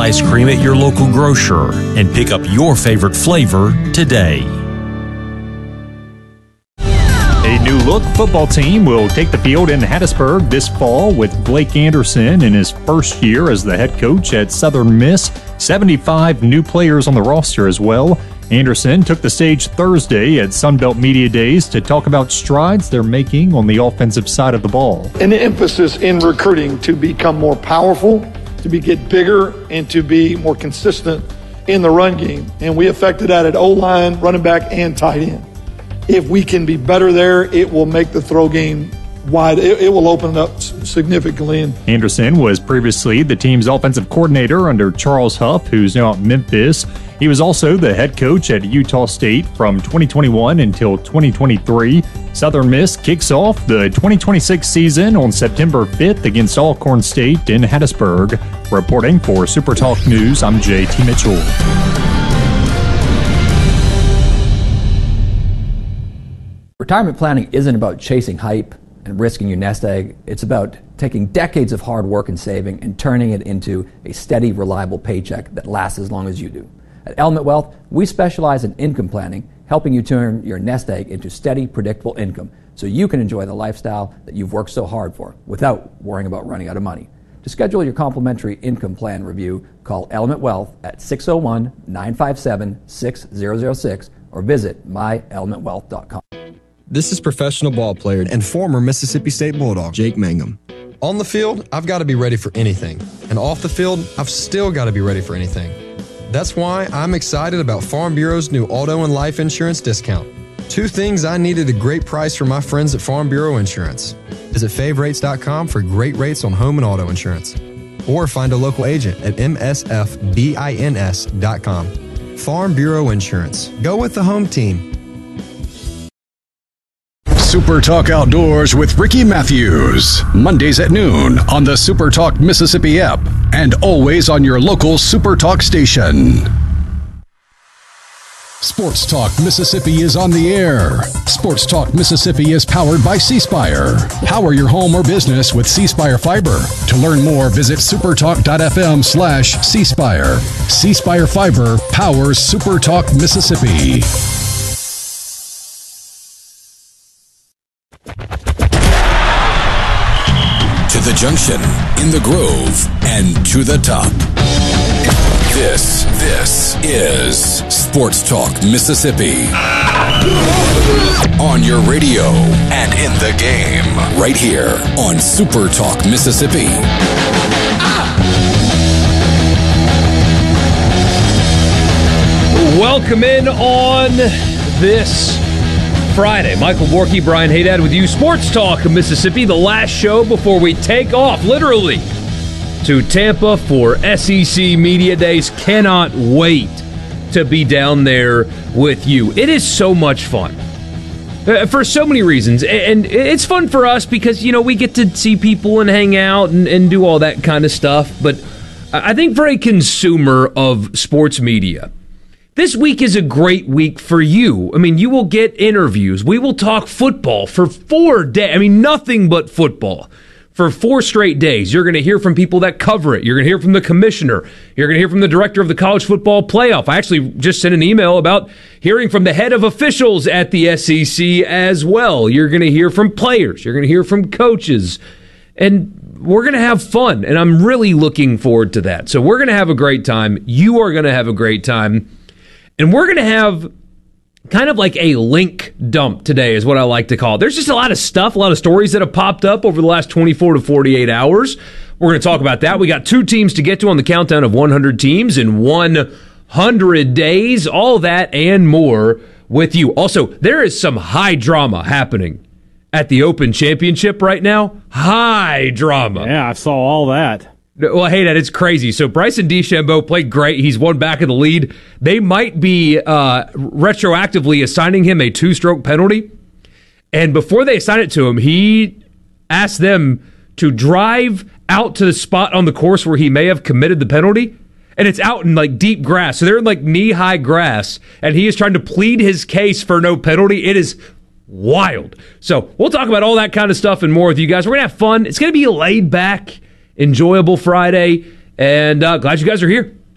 ice cream at your local grocer and pick up your favorite flavor today. A new-look football team will take the field in Hattiesburg this fall with Blake Anderson in his first year as the head coach at Southern Miss. 75 new players on the roster as well. Anderson took the stage Thursday at Sunbelt Media Days to talk about strides they're making on the offensive side of the ball. An emphasis in recruiting to become more powerful, to get bigger, and to be more consistent in the run game. And we affected that at O-line, running back, and tight end. If we can be better there, it will make the throw game wide. It will open it up significantly. Anderson was previously the team's offensive coordinator under Charles Huff, who's now at Memphis. He was also the head coach at Utah State from 2021 until 2023. Southern Miss kicks off the 2026 season on September 5th against Alcorn State in Hattiesburg. Reporting for Super Talk News, I'm JT Mitchell. Retirement planning isn't about chasing hype and risking your nest egg. It's about taking decades of hard work and saving and turning it into a steady, reliable paycheck that lasts as long as you do. At Element Wealth, we specialize in income planning, helping you turn your nest egg into steady, predictable income so you can enjoy the lifestyle that you've worked so hard for without worrying about running out of money. To schedule your complimentary income plan review, call Element Wealth at 601-957-6006 or visit myelementwealth.com. This is professional ball player and former Mississippi State Bulldog, Jake Mangum. On the field, I've got to be ready for anything. And off the field, I've still got to be ready for anything. That's why I'm excited about Farm Bureau's new auto and life insurance discount. Two things I needed a great price for my friends at Farm Bureau Insurance. Visit favrates.com for great rates on home and auto insurance. Or find a local agent at msfbins.com. Farm Bureau Insurance. Go with the home team. Super Talk Outdoors with Ricky Matthews. Mondays at noon on the Super Talk Mississippi app and always on your local Super Talk station. Sports Talk Mississippi is on the air. Sports Talk Mississippi is powered by C Spire. Power your home or business with C Spire Fiber. To learn more, visit supertalk.fm/C Spire. C Spire Fiber powers Super Talk Mississippi. To the junction, in the Grove, and to the top. This is Sports Talk Mississippi. On your radio and in the game, right here on Super Talk Mississippi. Welcome in on this Friday. Michael Borky, Brian Haydad with you. Sports Talk Mississippi, the last show before we take off, literally, to Tampa for SEC Media Days. Cannot wait to be down there with you. It is so much fun for so many reasons. And it's fun for us because, you know, we get to see people and hang out and do all that kind of stuff. But I think for a consumer of sports media, this week is a great week for you. I mean, you will get interviews. We will talk football for 4 days. I mean, nothing but football for 4 straight days. You're going to hear from people that cover it. You're going to hear from the commissioner. You're going to hear from the director of the college football playoff. I actually just sent an email about hearing from the head of officials at the SEC as well. You're going to hear from players. You're going to hear from coaches. And we're going to have fun, and I'm really looking forward to that. So we're going to have a great time. You are going to have a great time. And we're going to have kind of like a link dump today is what I like to call it. There's just a lot of stuff, a lot of stories that have popped up over the last 24 to 48 hours. We're going to talk about that. We got 2 teams to get to on the countdown of 100 teams in 100 days. All that and more with you. Also, there is some high drama happening at the Open Championship right now. High drama. Yeah, I saw all that. Well, hey, that it's crazy. So Bryson DeChambeau played great. He's one back in the lead. They might be retroactively assigning him a 2-stroke penalty. And before they assign it to him, he asked them to drive out to the spot on the course where he may have committed the penalty. And it's out in like deep grass. So they're in like knee-high grass. And he is trying to plead his case for no penalty. It is wild. So we'll talk about all that kind of stuff and more with you guys. We're going to have fun. It's going to be a laid back, enjoyable Friday, and glad you guys are here.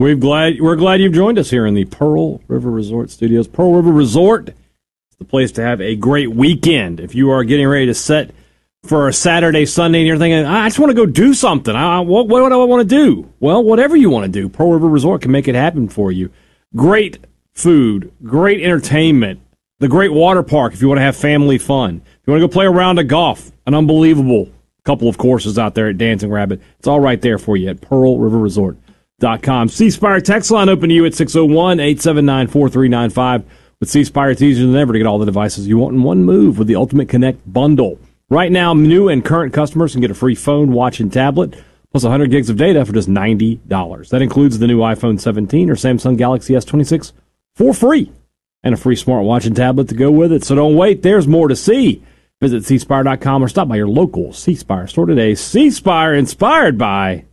We're glad you've joined us here in the Pearl River Resort Studios. Pearl River Resort is the place to have a great weekend. If you are getting ready to set for a Saturday, Sunday, and you're thinking, I just want to go do something. What do I want to do? Well, whatever you want to do, Pearl River Resort can make it happen for you. Great food, great entertainment, the great water park if you want to have family fun. If you want to go play a round of golf, an unbelievable couple of courses out there at Dancing Rabbit. It's all right there for you at PearlRiverResort.com. C Spire text line open to you at 601-879-4395. With C Spire, it's easier than ever to get all the devices you want in one move with the Ultimate Connect bundle. Right now, new and current customers can get a free phone, watch, and tablet, plus 100 gigs of data for just $90. That includes the new iPhone 17 or Samsung Galaxy S26 for free, and a free smartwatch and tablet to go with it. So don't wait. There's more to see. Visit cspire.com or stop by your local C Spire store today. C Spire, inspired by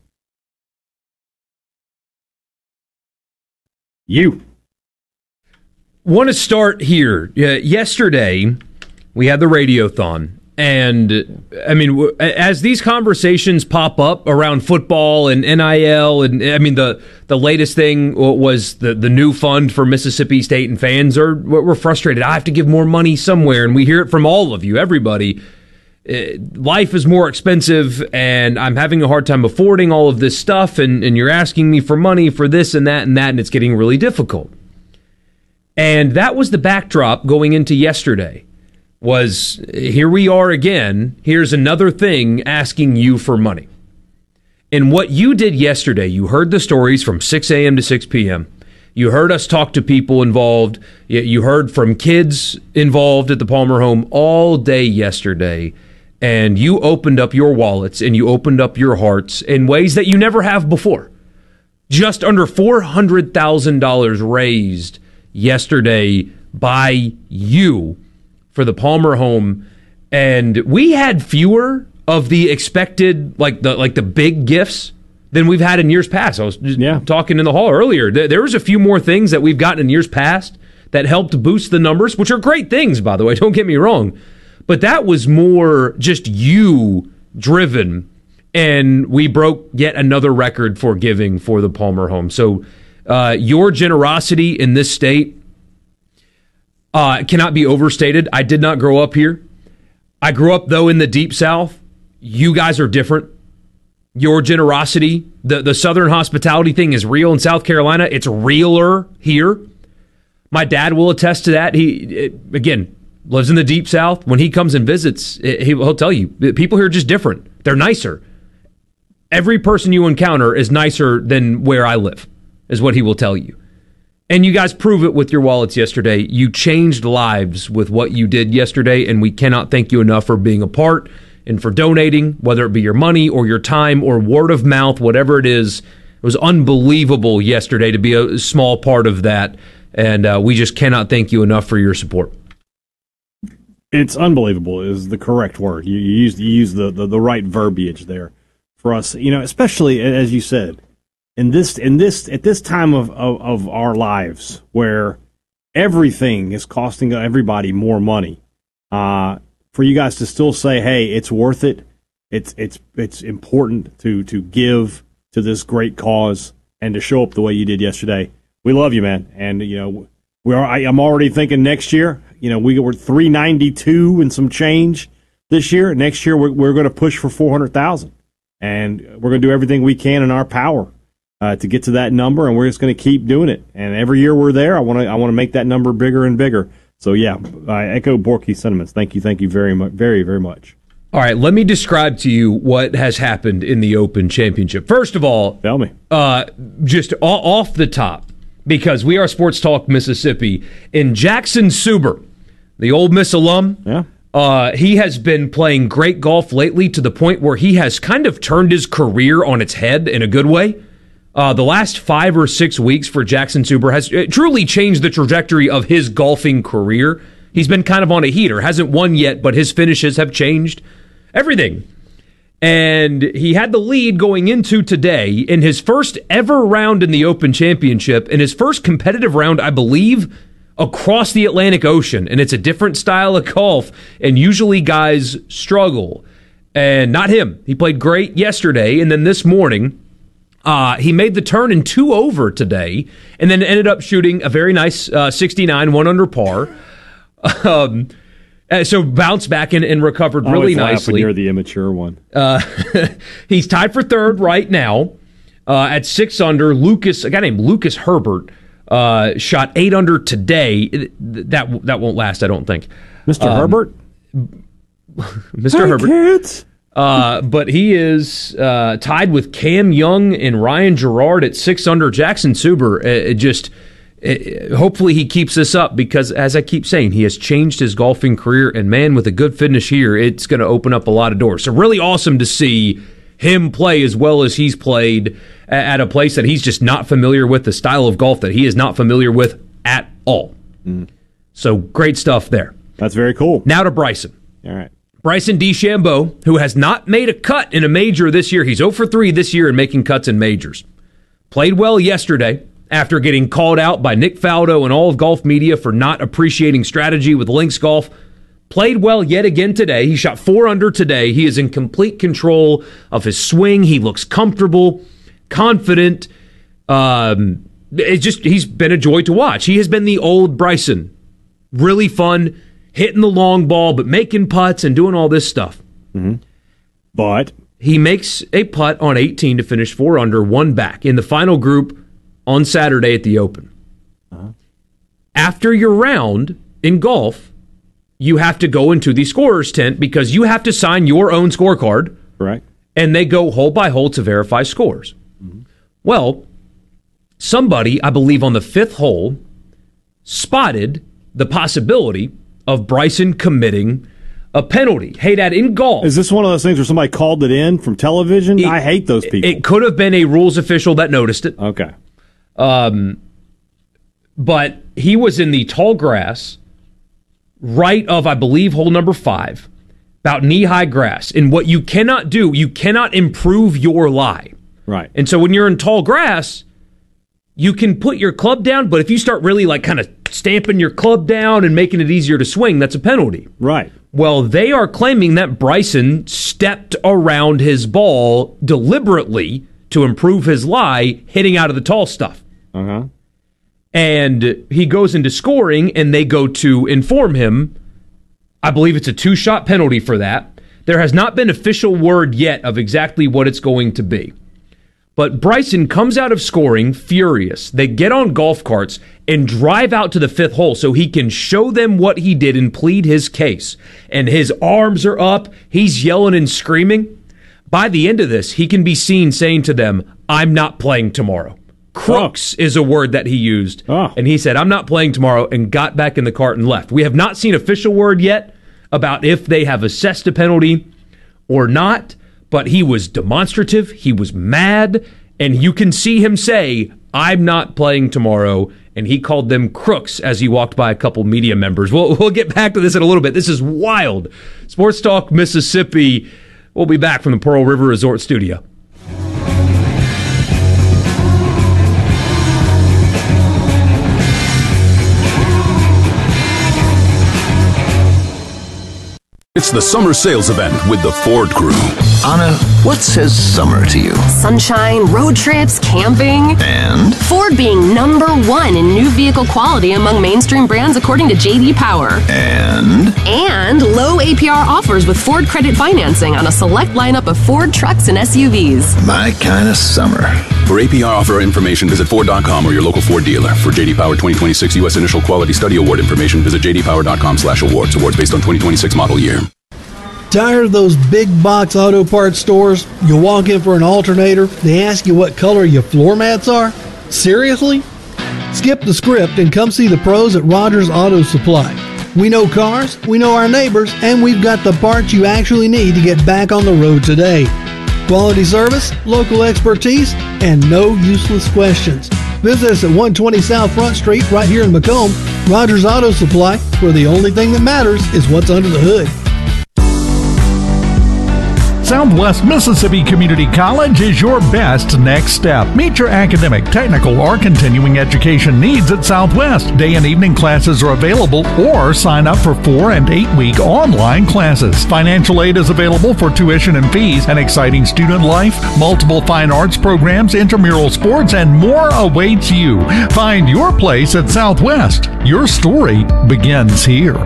you. Want to start here. Yesterday, we had the Radiothon. And, I mean, as these conversations pop up around football and NIL, and, I mean, the latest thing was the new fund for Mississippi State, and fans we're frustrated. I have to give more money somewhere, and we hear it from all of you, everybody. Life is more expensive, and I'm having a hard time affording all of this stuff, and you're asking me for money for this and that, and it's getting really difficult. And that was the backdrop going into yesterday. Was here we are again, here's another thing asking you for money. And what you did yesterday, you heard the stories from 6 a.m. to 6 p.m. You heard us talk to people involved. You heard from kids involved at the Palmer home all day yesterday. And you opened up your wallets and you opened up your hearts in ways that you never have before. Just under $400,000 raised yesterday by you for the Palmer home, and we had fewer of the expected, like the big gifts than we've had in years past. I was just talking in the hall earlier. There was a few more things that we've gotten in years past that helped boost the numbers, which are great things, by the way. Don't get me wrong, but that was more just you driven, and we broke yet another record for giving for the Palmer home. So your generosity in this state cannot be overstated. I did not grow up here. I grew up, though, in the Deep South. You guys are different. Your generosity, the Southern hospitality thing is real in South Carolina. It's realer here. My dad will attest to that. He, again, lives in the Deep South. When he comes and visits, he'll tell you, people here are just different. They're nicer. Every person you encounter is nicer than where I live, is what he will tell you. And you guys prove it with your wallets yesterday. You changed lives with what you did yesterday, and we cannot thank you enough for being a part and for donating, whether it be your money or your time or word of mouth, whatever it is. It was unbelievable yesterday to be a small part of that, and we just cannot thank you enough for your support. It's unbelievable is the correct word. You use the right verbiage there for us, especially, as you said, at this time of our lives where everything is costing everybody more money, for you guys to still say, hey, it's worth it. It's important to give to this great cause and to show up the way you did yesterday. We love you, man. And I'm already thinking next year, we were 392 and some change this year. Next year we're going to push for 400,000, and we're going to do everything we can in our power to get to that number, and we're just going to keep doing it. And every year we're there, I want to make that number bigger and bigger. So yeah, I echo Borky's sentiments. Thank you very much, very, very much. All right, let me describe to you what has happened in the Open Championship. First of all, tell me, just off the top, because we are Sports Talk Mississippi, in Jackson Suber, the Ole Miss alum. Yeah. He has been playing great golf lately to the point where he has kind of turned his career on its head in a good way. The last 5 or 6 weeks for Jackson Suber has truly changed the trajectory of his golfing career. He's been kind of on a heater. Hasn't won yet, but his finishes have changed everything. And he had the lead going into today in his first ever round in the Open Championship, in his first competitive round, I believe, across the Atlantic Ocean. And it's a different style of golf, and usually guys struggle. And not him. He played great yesterday, and then this morning He made the turn in 2 over today, and then ended up shooting a very nice 69, 1 under par. So bounced back and recovered really nicely. You're the immature one. He's tied for third right now at 6 under. A guy named Lucas Herbert shot 8 under today. That won't last, I don't think. Mr. Herbert? Mr. Herbert. Kids. But he is tied with Cam Young and Ryan Gerard at 6 under. Jackson Suber hopefully he keeps this up, because, as I keep saying, he has changed his golfing career, and man, with a good finish here, it's going to open up a lot of doors. So really awesome to see him play as well as he's played at a place that he's just not familiar with, the style of golf that he is not familiar with at all. So great stuff there. That's very cool. Now to Bryson. All right. Bryson DeChambeau, who has not made a cut in a major this year. He's 0 for 3 this year in making cuts in majors. Played well yesterday after getting called out by Nick Faldo and all of golf media for not appreciating strategy with links golf. Played well yet again today. He shot 4 under today. He is in complete control of his swing. He looks comfortable, confident. He's been a joy to watch. He has been the old Bryson. Really fun, hitting the long ball, but making putts and doing all this stuff. But he makes a putt on 18 to finish 4 under, 1 back in the final group on Saturday at the Open. After your round in golf, you have to go into the scorer's tent because you have to sign your own scorecard. Correct. And they go hole by hole to verify scores. Well, somebody, I believe on the 5th hole, spotted the possibility of Bryson committing a penalty. Hey, Dad, in golf... Is this one of those things where somebody called it in from television? I hate those people. It could have been a rules official that noticed it. Okay. But he was in the tall grass right of, I believe, hole number 5, about knee-high grass. And what you cannot do, you cannot improve your lie. Right. And so when you're in tall grass, you can put your club down, but if you start really like kind of stamping your club down and making it easier to swing, that's a penalty. Right. Well, they are claiming that Bryson stepped around his ball deliberately to improve his lie, hitting out of the tall stuff. And he goes into scoring, and they go to inform him. I believe it's a 2-shot penalty for that. There has not been official word yet of exactly what it's going to be. But Bryson comes out of scoring furious. They get on golf carts and drive out to the 5th hole so he can show them what he did and plead his case. And his arms are up. He's yelling and screaming. By the end of this, he can be seen saying to them, "I'm not playing tomorrow." Crooks is a word that he used. And he said, "I'm not playing tomorrow," and got back in the cart and left. We have not seen official word yet about if they have assessed a penalty or not, but he was demonstrative. He was mad, and you can see him say, "I'm not playing tomorrow," and he called them crooks as he walked by a couple media members. We'll get back to this in a little bit. This is wild. Sports Talk Mississippi. We'll be back from the Pearl River Resort studio. It's the summer sales event with the Ford Crew. Anna, what says summer to you? Sunshine, road trips, camping. And? Ford being #1 in new vehicle quality among mainstream brands according to J.D. Power. And? And low APR offers with Ford credit financing on a select lineup of Ford trucks and SUVs. My kind of summer. For APR offer information, visit Ford.com or your local Ford dealer. For J.D. Power 2026 U.S. Initial Quality Study Award information, visit jdpower.com/awards. Awards based on 2026 model year. Tired of those big box auto parts stores? You walk in for an alternator, they ask you what color your floor mats are? Seriously? Skip the script and come see the pros at Rogers Auto Supply. We know cars, we know our neighbors, and we've got the parts you actually need to get back on the road today. Quality service, local expertise, and no useless questions. Visit us at 120 South Front Street right here in Macomb. Rogers Auto Supply, where the only thing that matters is what's under the hood. Southwest Mississippi Community College is your best next step. Meet your academic, technical, or continuing education needs at Southwest. Day and evening classes are available, or sign up for 4 and 8 week online classes. Financial aid is available for tuition and fees, an exciting student life, multiple fine arts programs, intramural sports, and more awaits you. Find your place at Southwest. Your story begins here.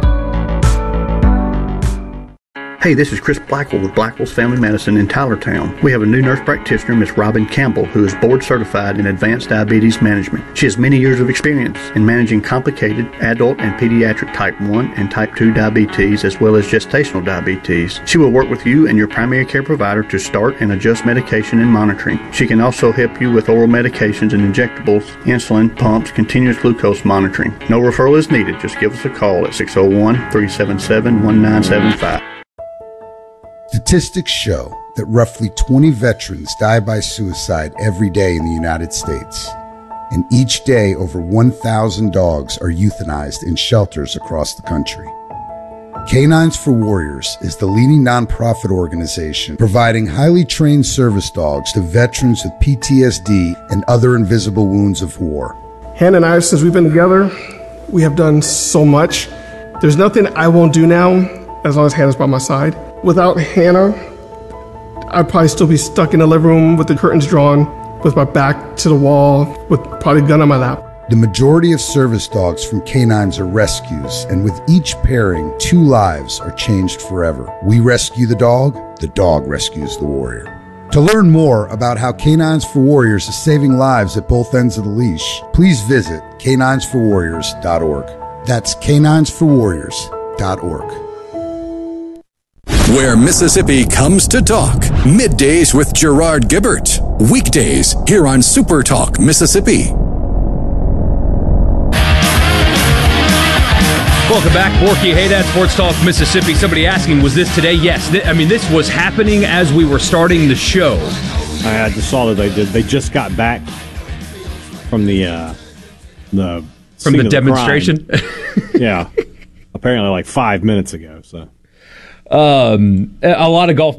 Hey, this is Chris Blackwell with Blackwell's Family Medicine in Tylertown. We have a new nurse practitioner, Miss Robin Campbell, who is board certified in advanced diabetes management. She has many years of experience in managing complicated adult and pediatric type 1 and type 2 diabetes, as well as gestational diabetes. She will work with you and your primary care provider to start and adjust medication and monitoring. She can also help you with oral medications and injectables, insulin, pumps, continuous glucose monitoring. No referral is needed. Just give us a call at 601-377-1975. Statistics show that roughly 20 veterans die by suicide every day in the United States. And each day, over 1,000 dogs are euthanized in shelters across the country. Canines for Warriors is the leading nonprofit organization providing highly trained service dogs to veterans with PTSD and other invisible wounds of war. Hannah and I, since we've been together, we have done so much. There's nothing I won't do now as long as Hannah's by my side. Without Hannah, I'd probably still be stuck in the living room with the curtains drawn, with my back to the wall, with probably a gun on my lap. The majority of service dogs from canines are rescues, and with each pairing, 2 lives are changed forever. We rescue the dog rescues the warrior. To learn more about how Canines for Warriors is saving lives at both ends of the leash, please visit caninesforwarriors.org. That's caninesforwarriors.org. Where Mississippi comes to talk. Middays with Gerard Gibbert. Weekdays here on Super Talk Mississippi. Welcome back. Borky Haydad, Sports Talk Mississippi. Somebody asking, was this today? Yes. This was happening as we were starting the show. I just saw that they just got back from the demonstration. Yeah. Apparently like 5 minutes ago. So a lot of golf